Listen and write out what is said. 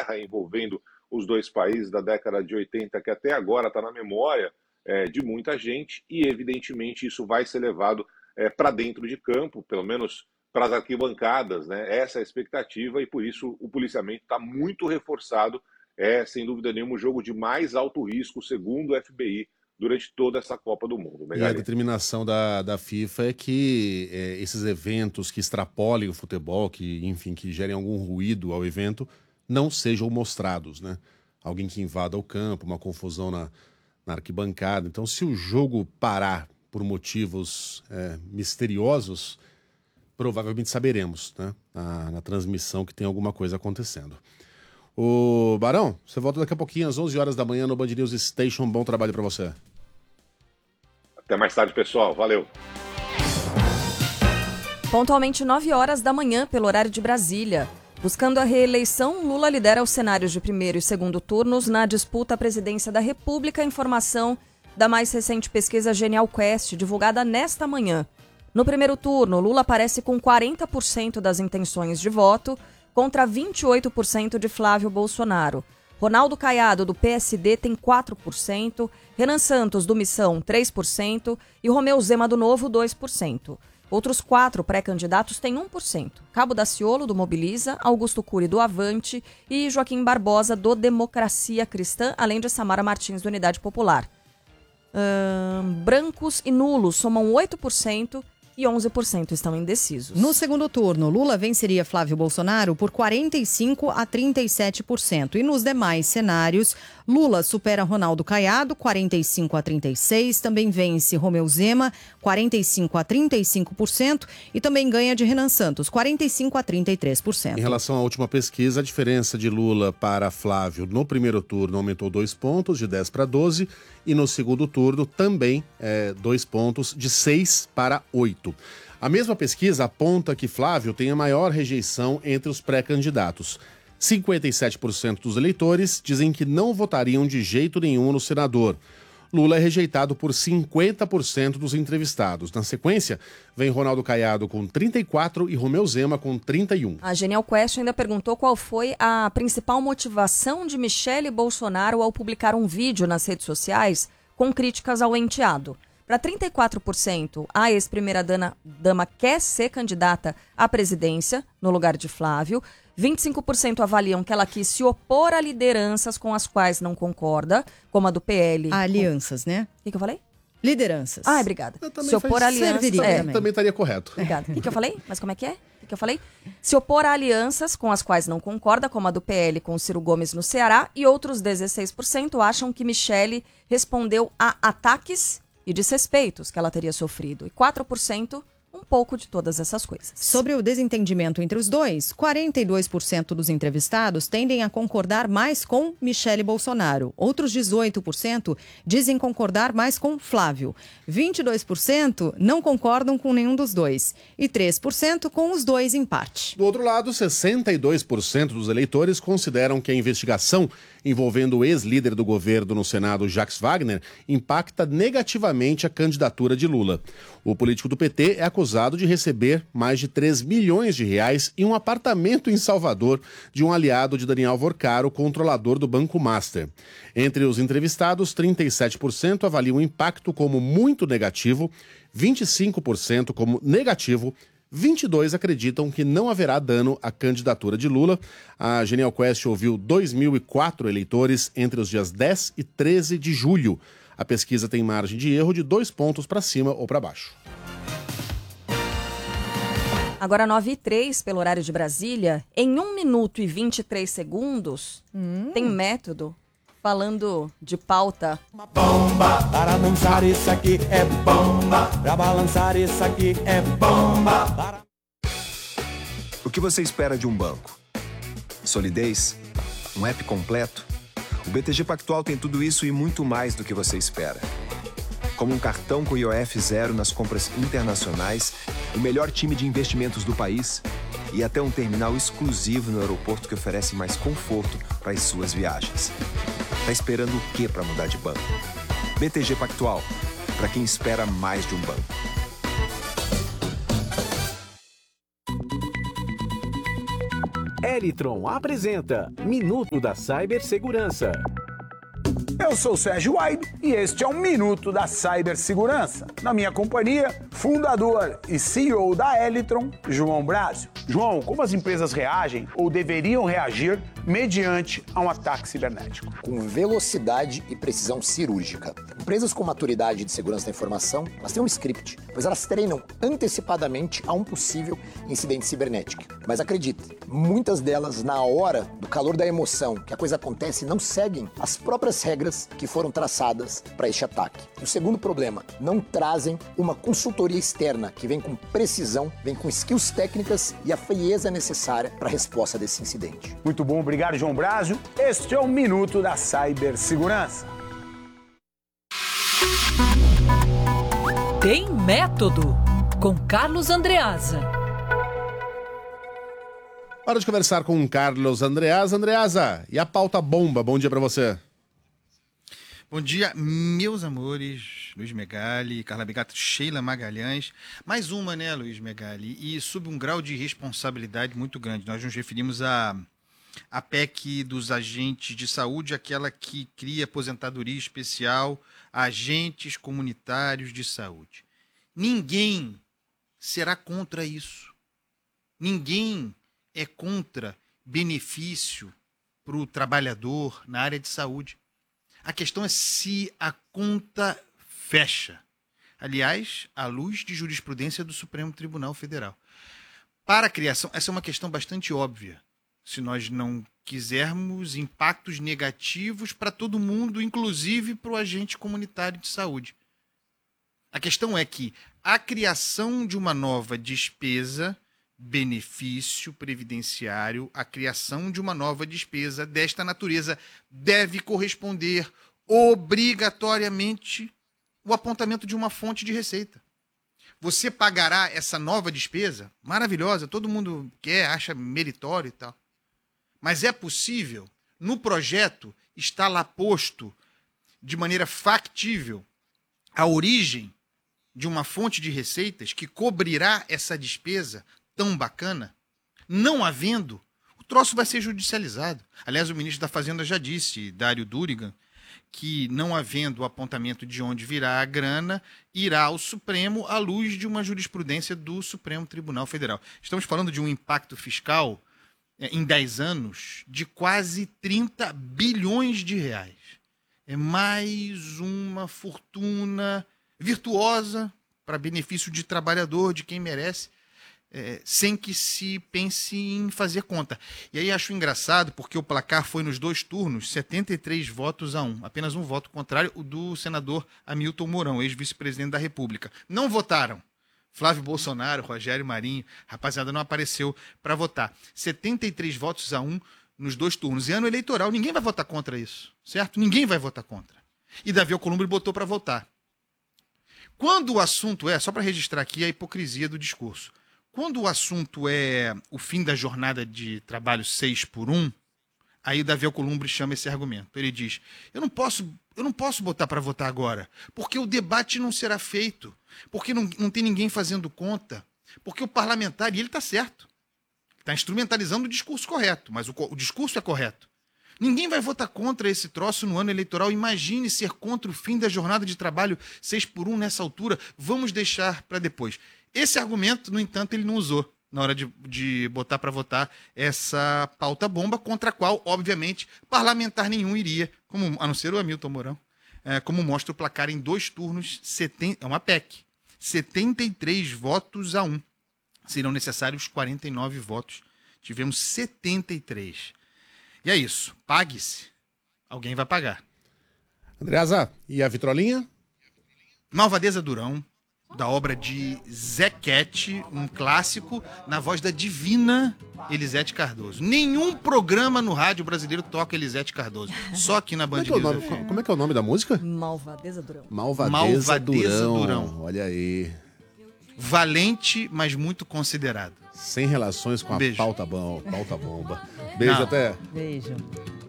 guerra envolvendo os dois países da década de 80, que até agora está na memória de muita gente, e evidentemente isso vai ser levado para dentro de campo, pelo menos para as arquibancadas, né? Essa é a expectativa, e por isso o policiamento está muito reforçado. É, sem dúvida nenhuma, o jogo de mais alto risco, segundo o FBI, durante toda essa Copa do Mundo. E a determinação da FIFA é que esses eventos que extrapolem o futebol, que, enfim, que gerem algum ruído ao evento, não sejam mostrados, né? Alguém que invada o campo, uma confusão na arquibancada. Então, se o jogo parar por motivos misteriosos, provavelmente saberemos, né, na transmissão, que tem alguma coisa acontecendo. O Barão, você volta daqui a pouquinho às 11 horas da manhã no Band News Station. Bom trabalho para você. Até mais tarde, pessoal. Valeu. Pontualmente 9 horas da manhã, pelo horário de Brasília. Buscando a reeleição, Lula lidera os cenários de primeiro e segundo turnos na disputa à presidência da República. Informação da mais recente pesquisa Genial Quest, divulgada nesta manhã. No primeiro turno, Lula aparece com 40% das intenções de voto, contra 28% de Flávio Bolsonaro. Ronaldo Caiado, do PSD, tem 4%, Renan Santos, do Missão, 3% e Romeu Zema, do Novo, 2%. Outros 4 pré-candidatos têm 1%. Cabo Daciolo, do Mobiliza, Augusto Cury, do Avante e Joaquim Barbosa, do Democracia Cristã, além de Samara Martins, do Unidade Popular. Brancos e nulos somam 8%. E 11% estão indecisos. No segundo turno, Lula venceria Flávio Bolsonaro por 45% a 37%. E nos demais cenários, Lula supera Ronaldo Caiado, 45% a 36%. Também vence Romeu Zema, 45% a 35%. E também ganha de Renan Santos, 45% a 33%. Em relação à última pesquisa, a diferença de Lula para Flávio no primeiro turno aumentou 2 pontos, de 10 para 12. E no segundo turno também 2 pontos, de 6 para 8. A mesma pesquisa aponta que Flávio tem a maior rejeição entre os pré-candidatos. 57% dos eleitores dizem que não votariam de jeito nenhum no senador. Lula é rejeitado por 50% dos entrevistados. Na sequência, vem Ronaldo Caiado com 34% e Romeu Zema com 31%. A Genial Quest ainda perguntou qual foi a principal motivação de Michele Bolsonaro ao publicar um vídeo nas redes sociais com críticas ao enteado. Para 34%, a ex-primeira-dama quer ser candidata à presidência, no lugar de Flávio. 25% avaliam que ela quis se opor a lideranças com as quais não concorda, como a do PL. Alianças, né? O que eu falei? Lideranças. Ah, obrigada. Se opor a alianças... Também estaria correto. Obrigada. O que eu falei? Mas como é que é? O que eu falei? Se opor a alianças com as quais não concorda, como a do PL com Ciro Gomes no Ceará, e outros 16% acham que Michele respondeu a ataques e desrespeitos que ela teria sofrido. E 4%, um pouco de todas essas coisas. Sobre o desentendimento entre os dois, 42% dos entrevistados tendem a concordar mais com Michele Bolsonaro. Outros 18% dizem concordar mais com Flávio. 22% não concordam com nenhum dos dois. E 3% com os dois em parte. Do outro lado, 62% dos eleitores consideram que a investigação envolvendo o ex-líder do governo no Senado, Jacques Wagner, impacta negativamente a candidatura de Lula. O político do PT é acusado de receber mais de 3 milhões de reais em um apartamento em Salvador de um aliado de Daniel Vorcaro, controlador do Banco Master. Entre os entrevistados, 37% avaliam o impacto como muito negativo, 25% como negativo, 22 acreditam que não haverá dano à candidatura de Lula. A Genial Quest ouviu 2.004 eleitores entre os dias 10 e 13 de julho. A pesquisa tem margem de erro de 2 pontos para cima ou para baixo. Agora 9h03, pelo horário de Brasília, em 1 minuto e 23 segundos, tem método falando de pauta. Bomba, para dançar isso aqui é bomba, para balançar isso aqui é bomba. O que você espera de um banco? Solidez? Um app completo? O BTG Pactual tem tudo isso e muito mais do que você espera. Como um cartão com IOF zero nas compras internacionais, o melhor time de investimentos do país e até um terminal exclusivo no aeroporto que oferece mais conforto para as suas viagens. Tá esperando o quê para mudar de banco? BTG Pactual, para quem espera mais de um banco. Elitron apresenta Minuto da Cibersegurança. Eu sou o Sérgio Waido e este é um Minuto da Cibersegurança. Na minha companhia, fundador e CEO da Elitron, João Brásio. João, como as empresas reagem ou deveriam reagir mediante a um ataque cibernético? Com velocidade e precisão cirúrgica. Empresas com maturidade de segurança da informação, elas têm um script, pois elas treinam antecipadamente a um possível incidente cibernético. Mas acredite, muitas delas, na hora do calor da emoção que a coisa acontece, não seguem as próprias regras que foram traçadas para este ataque. E o segundo problema, não trazem uma consultoria externa que vem com precisão, vem com skills técnicas e a frieza necessária para a resposta desse incidente. Muito bom, obrigado, João Brásio. Este é o Minuto da Cibersegurança. Tem Método, com Carlos Andreasa. Hora de conversar com o Carlos Andreasa. Andreasa, e a pauta bomba? Bom dia para você. Bom dia, meus amores, Luiz Megali, Carla Bigato, Sheila Magalhães. Mais uma, né, Luiz Megali? E sob um grau de responsabilidade muito grande. Nós nos referimos à PEC dos agentes de saúde, aquela que cria aposentadoria especial a agentes comunitários de saúde. Ninguém será contra isso. Ninguém é contra benefício para o trabalhador na área de saúde. A questão é se a conta fecha. Aliás, à luz de jurisprudência do Supremo Tribunal Federal. Para a criação, essa é uma questão bastante óbvia. Se nós não quisermos impactos negativos para todo mundo, inclusive para o agente comunitário de saúde. A questão é que a criação de uma nova despesa, benefício previdenciário, a criação de uma nova despesa desta natureza deve corresponder obrigatoriamente o apontamento de uma fonte de receita. Você pagará essa nova despesa, maravilhosa, todo mundo quer, acha meritório e tal. Mas é possível, no projeto, está lá posto de maneira factível a origem de uma fonte de receitas que cobrirá essa despesa tão bacana? Não havendo, o troço vai ser judicializado. Aliás, o ministro da Fazenda já disse, Dário Durigan, que não havendo o apontamento de onde virá a grana, irá ao Supremo à luz de uma jurisprudência do Supremo Tribunal Federal. Estamos falando de um impacto fiscal em 10 anos de quase 30 bilhões de reais. É mais uma fortuna virtuosa para benefício de trabalhador, de quem merece, sem que se pense em fazer conta. E aí acho engraçado, porque o placar foi nos 2 turnos, 73 votos a 1. Apenas um voto contrário, o do senador Hamilton Mourão, ex-vice-presidente da República. Não votaram Flávio Bolsonaro, Rogério Marinho, rapaziada não apareceu para votar. 73 votos a 1 nos 2 turnos. E ano eleitoral, ninguém vai votar contra isso, certo? Ninguém vai votar contra. E Davi Alcolumbre botou para votar. Quando o assunto só para registrar aqui a hipocrisia do discurso, quando o assunto é o fim da jornada de trabalho 6x1, aí o Davi Alcolumbre chama esse argumento. Ele diz, eu não posso botar para votar agora, porque o debate não será feito, porque não tem ninguém fazendo conta, porque o parlamentar, e ele está certo, está instrumentalizando o discurso correto, mas o discurso é correto. Ninguém vai votar contra esse troço no ano eleitoral. Imagine ser contra o fim da jornada de trabalho 6x1 nessa altura. Vamos deixar para depois. Esse argumento, no entanto, ele não usou na hora de botar para votar essa pauta bomba, contra a qual, obviamente, parlamentar nenhum iria, a não ser o Hamilton Mourão, como mostra o placar em 2 turnos, é uma PEC, 73 votos a 1. Serão necessários 49 votos. Tivemos 73. E é isso. Pague-se. Alguém vai pagar. Andreasa, e a vitrolinha? Malvadeza Durão, da obra de Zequete, um clássico, na voz da divina Elisete Cardoso. Nenhum programa no rádio brasileiro toca Elisete Cardoso. Só aqui na Band News. Como é que é o nome da música? Malvadeza Durão. Malvadeza Durão. Olha aí. Valente, mas muito considerado. Sem relações com a pauta bomba. Beijo. Até. Beijo.